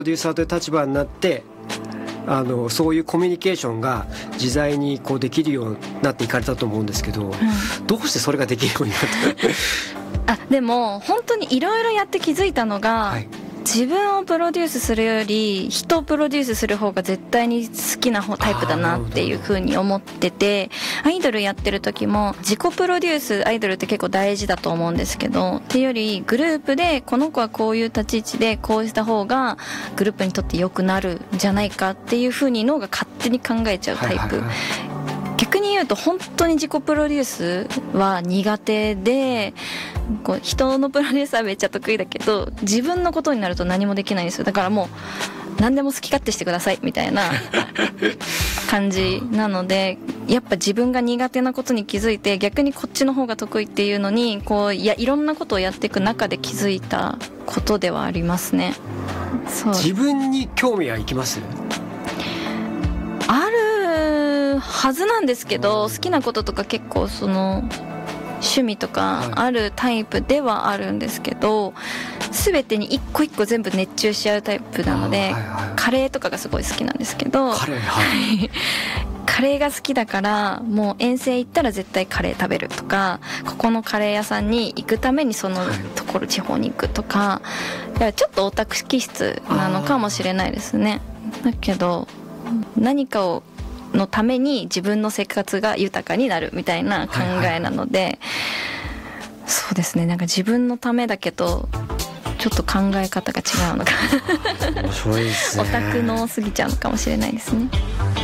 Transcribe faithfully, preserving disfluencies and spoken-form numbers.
プロデューサーという立場になってあのそういうコミュニケーションが自在にこうできるようになっていかれたと思うんですけど、うん、どうしてそれができるようになったあでも本当にいろいろやって気づいたのが、はい、自分をプロデュースするより人をプロデュースする方が絶対に好きなタイプだなっていう風に思ってて、アイドルやってる時も自己プロデュースアイドルって結構大事だと思うんですけど、っていうよりグループでこの子はこういう立ち位置でこうした方がグループにとって良くなるんじゃないかっていう風に脳が勝手に考えちゃうタイプ、はいはいはい、逆に言うと本当に自己プロデュースは苦手で、こう人のプロデュースはめっちゃ得意だけど自分のことになると何もできないんですよ。だからもう何でも好き勝手してくださいみたいな感じなので、やっぱ自分が苦手なことに気づいて逆にこっちの方が得意っていうのにこういやいろんなことをやっていく中で気づいたことではありますね。そう自分に興味はいきます？ あるはずなんですけど、好きなこととか結構その趣味とかあるタイプではあるんですけど、全てに一個一個全部熱中しちゃうタイプなので、はいはい、カレーとかがすごい好きなんですけど、 カレー、はい、 カレーが好きだからもう遠征行ったら絶対カレー食べるとか、ここのカレー屋さんに行くためにそのところ地方に行くとか、だからちょっとオタク気質なのかもしれないですね。だけど何かをのために自分の生活が豊かになるみたいな考えなので、はいはい、そうですね、なんか自分のためだけどちょっと考え方が違うのか面白いですね。 オタクの過ぎちゃうのかもしれないですね。